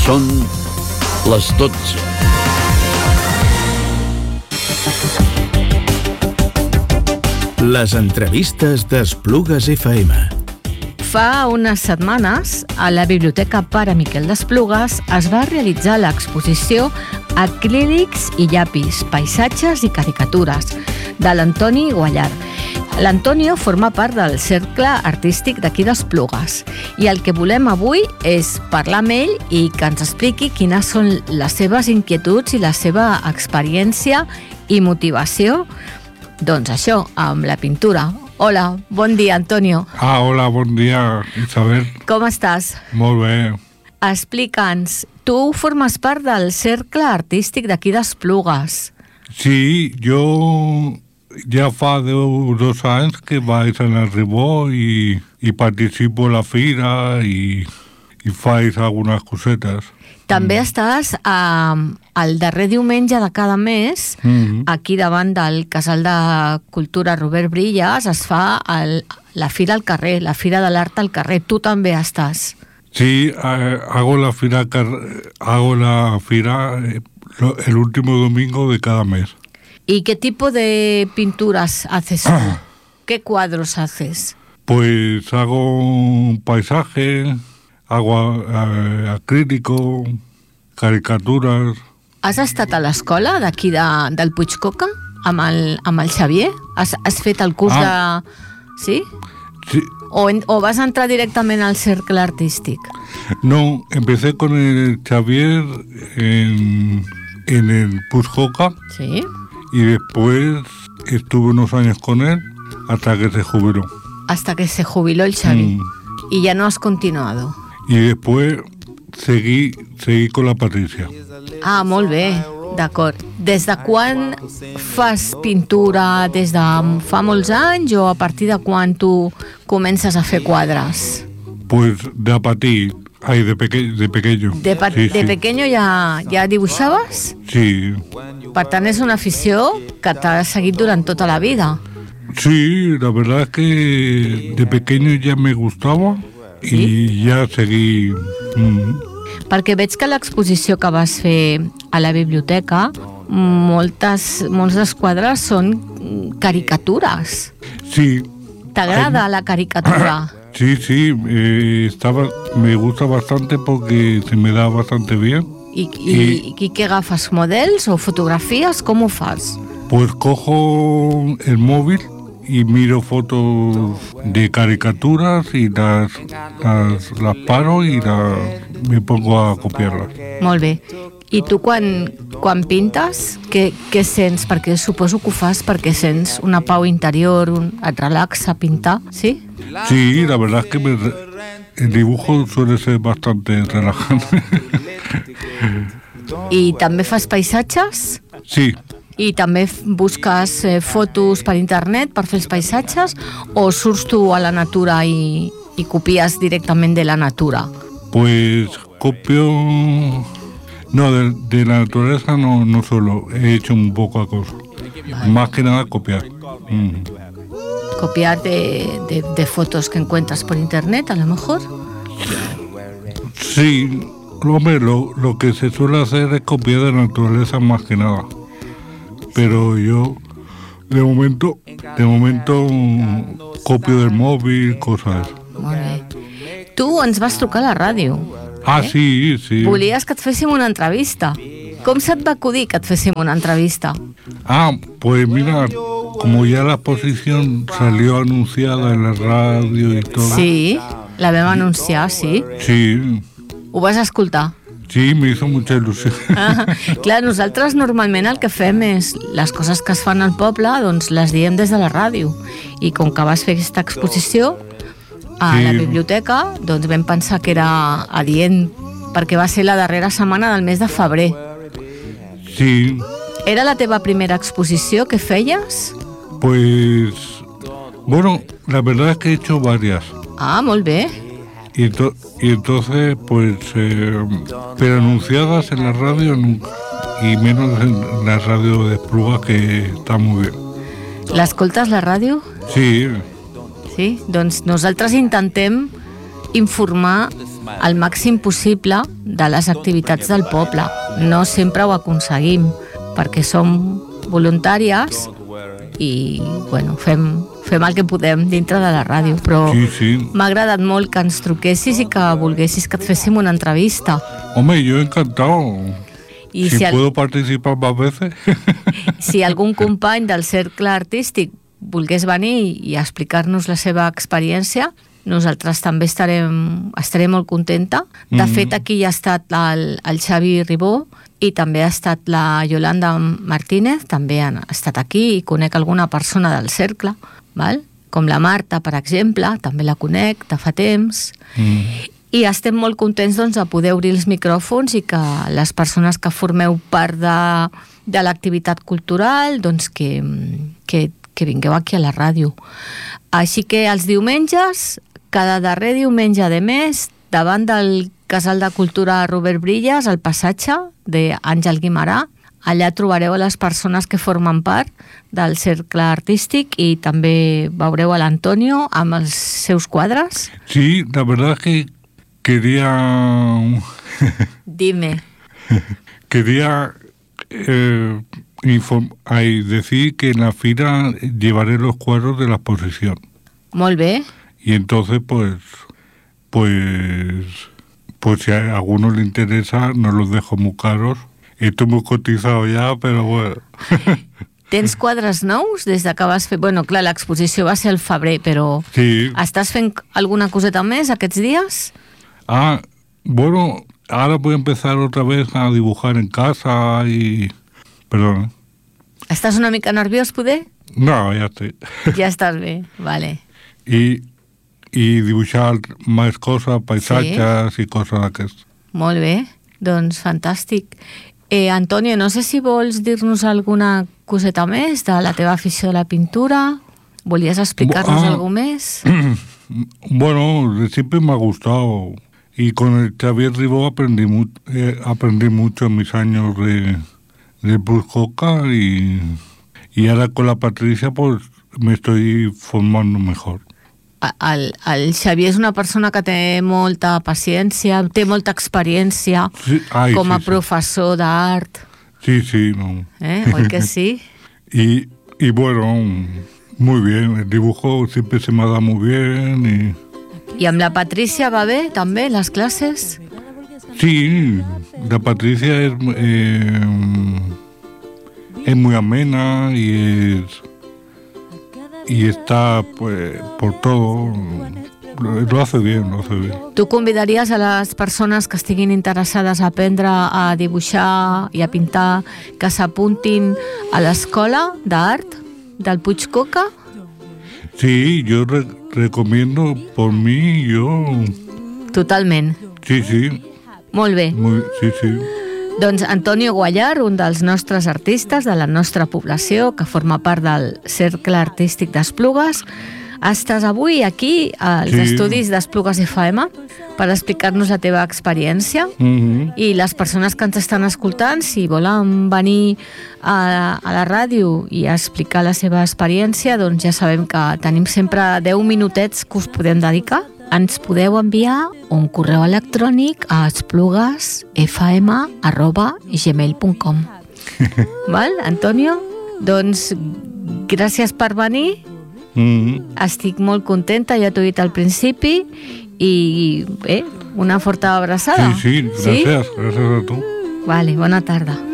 Són les 12. Les entrevistes d'Esplugues FM. Fa unes setmanes, a la Biblioteca Pare Miquel d'Esplugues es va realitzar l'exposició Acrílics i llapis, paisatges i caricatures, de l'Antoni Guallar. L'Antonio forma part del cercle artístic d'aquí d'Esplugues i el que volem avui és parlar amb ell i que ens expliqui quines són les seves inquietuds i la seva experiència i motivació, doncs això, amb la pintura. Hola, bon dia, Antonio. Hola, bon dia, Isabel. Com estàs? Molt bé. Explica'ns, tu formes part del cercle artístic d'aquí d'Esplugues. Sí, jo ja fa 2 anys que vaig a Ribó i participo a la fira i faig algunes cosetes. També estàs el darrer diumenge de cada mes, aquí davant del Casal de Cultura Robert Brillas, es fa la fira al carrer, la fira de l'art al carrer. Tu també estàs. Sí, hago la fira el último domingo de cada mes. ¿Y qué tipo de pinturas haces tú? ¿Qué cuadros haces? Pues hago un paisaje, hago acrílico, caricaturas. Has estat a l'escola d'aquí del Puigcoca amb el Xavier? Has fet el curs de... Sí? Sí. ¿O vas a entrar directamente al cercle artístic? No, empecé con el Xavier en el Puigcoca. Sí. Y después estuve unos años con él hasta que se jubiló. Hasta que se jubiló el Xavi. Y ya no has continuado. Y después seguí con la Patricia. Ah, molt bé, d'acord. Des de quan fas pintura? Des de fa molts anys o a partir de quan tu comences a fer quadres? Pues de patir, de pequeño. De pequeño ja dibuixaves? Sí. Per tant, és una afició que t'ha seguit durant tota la vida. Sí, la verdad es que de pequeño ya me gustaba y ya seguí. Perquè veig que l'exposició que vas fer a la biblioteca, molts dels quadres són caricatures. Sí. ¿T'agrada la caricatura? Sí, me gusta bastante porque se me da bastante bien. ¿Y qué agafes? ¿Models o fotografías? ¿Cómo ho fas? Pues cojo el móvil y miro fotos de caricaturas y las paro y me pongo a copiarlas. Molt bé. I tu quan pintes, què sents? Perquè suposo que ho fas perquè sents una pau interior, et relaxa pintar, sí? Sí, la verdad es que el dibujo suele ser bastante relajante. I també fas paisatges? Sí. I també busques fotos per internet per fer els paisatges o surts tu a la natura i copies directament de la natura? Pues copio... No, de la naturaleza no solo, he hecho un poco de cosas. Vale. Más que nada copiar. ¿Copiar de fotos que encuentras por internet, a lo mejor? Sí, hombre, lo que se suele hacer es copiar de la naturaleza más que nada. Pero yo, de momento copio del móvil, cosas. Molt bé. Tu ens vas trucar a la ràdio. Sí. Volies que et féssim una entrevista. Com se't va acudir que et féssim una entrevista? Pues mira, como ya la exposición salió anunciada en la radio y todo. Sí, la vam anunciar, sí. Sí. Ho vas escoltar? Sí, me hizo mucha ilusión. Clar, nosaltres normalment el que fem és les coses que es fan al poble, doncs les diem des de la ràdio. I com que vas fer aquesta exposició a la biblioteca, doncs vam pensar que era adient, perquè va ser la darrera setmana del mes de febrer. Sí. Era la teva primera exposició que feies? Pues, bueno, la verdad es que he hecho varias. Molt bé. Y entonces, pues, pero anunciadas en la radio nunca. Y menos en la radio de Esplugues, que está muy bien. L'escoltes, la ràdio? Sí. Sí? Doncs nosaltres intentem informar el màxim possible de les activitats del poble. No sempre ho aconseguim, perquè som voluntàries i bueno, fem el que podem dintre de la ràdio, però sí. m'ha agradat molt que ens truquessis i que volguessis que et féssim una entrevista. Hombre, yo encantado. I si puedo participar más veces. Si algun company del cercle artístic volgués venir i explicar-nos la seva experiència, nosaltres també estaré molt contenta. De fet, aquí hi ha estat el Xavi Ribó i també ha estat la Yolanda Martínez, també ha estat aquí i conec alguna persona del cercle, val? Com la Marta, per exemple, també la conec de fa temps. I estem molt contents de poder obrir els micròfons i que les persones que formeu part de l'activitat cultural que vingueu aquí a la ràdio. Així que els diumenges, cada darrer diumenge de mes, davant del Casal de Cultura Robert Brillas, al passatge d'Àngel Guimarà, allà trobareu a les persones que formen part del cercle artístic i també veureu a l'Antonio amb els seus quadres. Sí, la verdad es que quería... Dime. Quería decir que en la fila llevaré los cuadros de la exposición. Molt bé. Y entonces, pues si a alguno le interesa, no los dejo muy caros. Estoy muy cotizado ya, pero bueno. Tens quadres nous des que vas fer... Bueno, clar, l'exposició va ser al febrer, però... Sí. Estàs fent alguna coseta més aquests dies? Bueno, ahora voy a empezar otra vez a dibujar en casa y... Perdón. Estàs una mica nerviós, poder? No, ya estoy. Ja estàs bé, vale. Y dibujar más cosas, paisajes y cosas d'aquestes. Molt bé, doncs fantàstic. Antonio, no sé si vols dir-nos alguna coseta més de la teva afició a la pintura. ¿Volies explicar-nos algo més? Bueno, siempre me ha gustado. Y con el Xavier Ribó aprendí mucho en mis años de Buscoca y ahora con la Patricia pues me estoy formando mejor. El Xavier és una persona que té molta paciència, té molta experiència com a professor d'art. Sí, no. Oi que sí? Y bueno, muy bien, el dibujo siempre se me ha dado muy bien. ¿Y amb la Patricia va bé també, les classes? Sí, la Patricia es muy amena y está pues por todo, lo hace bien. Tu convidaries a les persones que estiguin interessades a aprendre a dibuixar i a pintar que s'apuntin a l'escola d'art del Puig Coca? Sí, yo recomiendo por mí, Totalment. Sí. Molt bé. Sí. Doncs Antonio Guallar, un dels nostres artistes de la nostra població, que forma part del Cercle Artístic d'Esplugues, estàs avui aquí als estudis d'Esplugues FM per explicar-nos la teva experiència i les persones que ens estan escoltant, si volen venir a la ràdio i explicar la seva experiència, doncs ja sabem que tenim sempre 10 minutets que us podem dedicar. Ens podeu enviar un correu electrònic a espluguesfm@gmail.com. Val, Antonio? Doncs gràcies per venir. Estic molt contenta, ja t'ho he dit al principi, i una forta abraçada. Sí, gràcies a tu. Vale, bona tarda.